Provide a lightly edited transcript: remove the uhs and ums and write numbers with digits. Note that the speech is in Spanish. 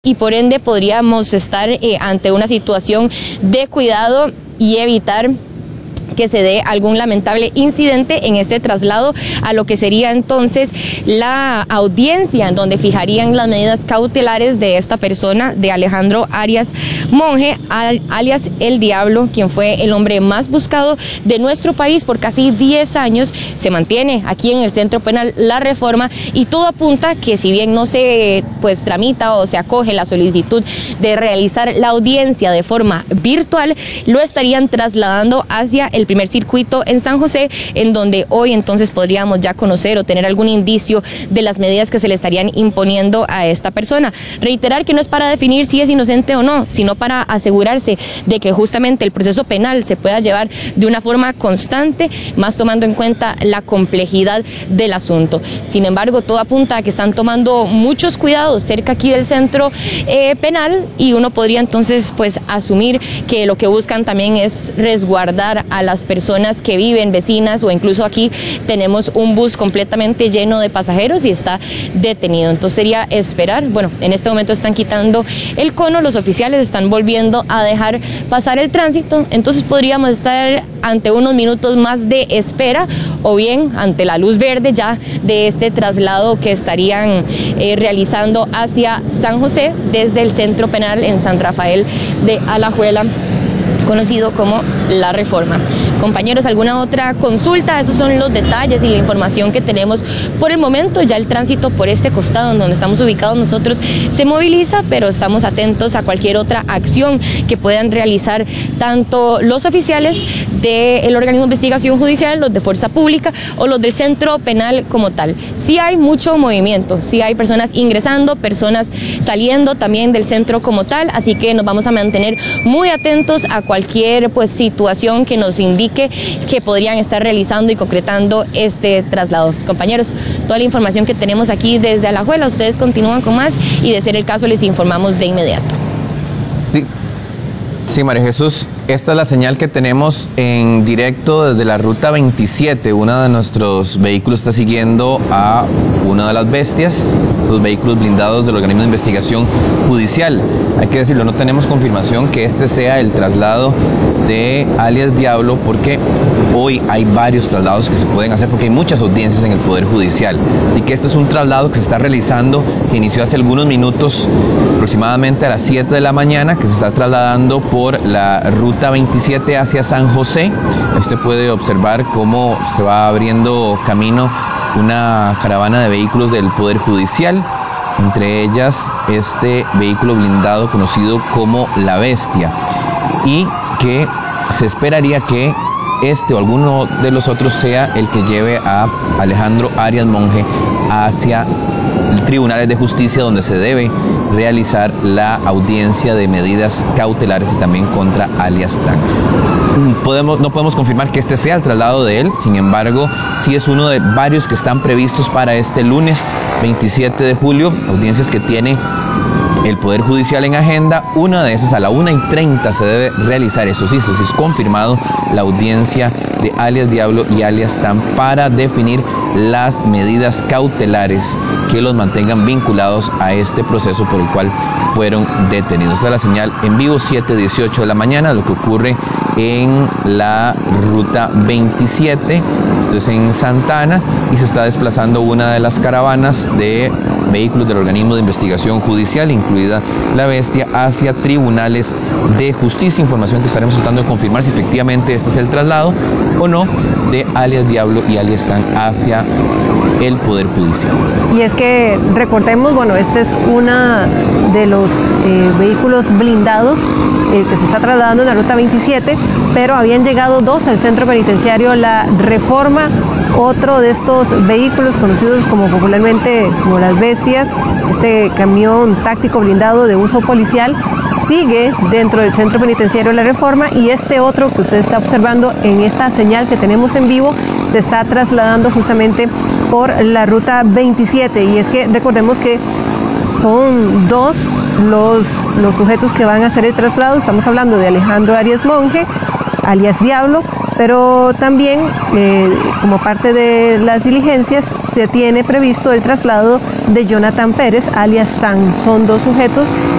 y por ende podríamos estar ante una situación de cuidado y evitar que se dé algún lamentable incidente en este traslado a lo que sería entonces la audiencia en donde fijarían las medidas cautelares de esta persona, de Alejandro Arias Monge, alias El Diablo, quien fue el hombre más buscado de nuestro país por casi 10 años. Se mantiene aquí en el Centro Penal La Reforma y todo apunta que si bien no se tramita o se acoge la solicitud de realizar la audiencia de forma virtual, lo estarían trasladando hacia el primer circuito en San José, en donde hoy entonces podríamos ya conocer o tener algún indicio de las medidas que se le estarían imponiendo a esta persona. Reiterar que no es para definir si es inocente o no, sino para asegurarse de que justamente el proceso penal se pueda llevar de una forma constante, más tomando en cuenta la complejidad del asunto. Sin embargo, todo apunta a que están tomando muchos cuidados cerca aquí del centro penal, y uno podría entonces asumir que lo que buscan también es resguardar a las personas que viven, vecinas, o incluso aquí tenemos un bus completamente lleno de pasajeros y está detenido. Entonces sería esperar, en este momento están quitando el cono, los oficiales están volviendo a dejar pasar el tránsito, entonces podríamos estar ante unos minutos más de espera o bien ante la luz verde ya de este traslado que estarían realizando hacia San José desde el Centro Penal en San Rafael de Alajuela, conocido como La Reforma. Compañeros, ¿alguna otra consulta? Esos son los detalles y la información que tenemos por el momento. Ya el tránsito por este costado en donde estamos ubicados nosotros se moviliza, pero estamos atentos a cualquier otra acción que puedan realizar tanto los oficiales del organismo de investigación judicial, los de fuerza pública o los del centro penal como tal. Sí hay mucho movimiento, sí hay personas ingresando, personas saliendo también del centro como tal, así que nos vamos a mantener muy atentos a cualquier situación que nos indique que podrían estar realizando y concretando este traslado. Compañeros, toda la información que tenemos aquí desde Alajuela, ustedes continúan con más y de ser el caso les informamos de inmediato. Sí, María Jesús, esta es la señal que tenemos en directo desde la ruta 27. Uno de nuestros vehículos está siguiendo a una de las bestias, los vehículos blindados del organismo de investigación judicial. Hay que decirlo, no tenemos confirmación que este sea el traslado de alias Diablo, porque hoy hay varios traslados que se pueden hacer porque hay muchas audiencias en el Poder Judicial. Así que este es un traslado que se está realizando, que inició hace algunos minutos, aproximadamente a las 7 de la mañana, que se está trasladando por la ruta 27 hacia San José. Usted puede observar cómo se va abriendo camino una caravana de vehículos del Poder Judicial, entre ellas este vehículo blindado conocido como La Bestia, y que se esperaría que este o alguno de los otros sea el que lleve a Alejandro Arias Monge hacia tribunales de justicia, donde se debe realizar la audiencia de medidas cautelares y también contra alias Tan. No podemos confirmar que este sea el traslado de él, sin embargo, sí es uno de varios que están previstos para este lunes 27 de julio, audiencias que tiene el Poder Judicial en agenda. Una de esas a la 1:30 se debe realizar, eso sí es confirmado, la audiencia de alias Diablo y alias Tan para definir las medidas cautelares que los mantengan vinculados a este proceso por el cual fueron detenidos. Esta es la señal en vivo, 7:18 de la mañana, lo que ocurre en la ruta 27, esto es en Santa Ana, y se está desplazando una de las caravanas de vehículos del organismo de investigación judicial, incluida La Bestia, hacia tribunales de justicia. Información que estaremos tratando de confirmar si efectivamente este es el traslado o no de alias Diablo y alias Tan hacia el Poder Judicial. Y es que recordemos, este es una de los vehículos blindados que se está trasladando en la ruta 27, pero habían llegado dos al centro penitenciario La Reforma. Otro de estos vehículos conocidos como popularmente como las bestias, este camión táctico blindado de uso policial, sigue dentro del centro penitenciario La Reforma, y este otro que usted está observando en esta señal que tenemos en vivo se está trasladando justamente por la ruta 27. Y es que recordemos que son dos los sujetos que van a hacer el traslado. Estamos hablando de Alejandro Arias Monge, alias Diablo, pero también como parte de las diligencias se tiene previsto el traslado de Jonathan Pérez, alias Tan. Son dos sujetos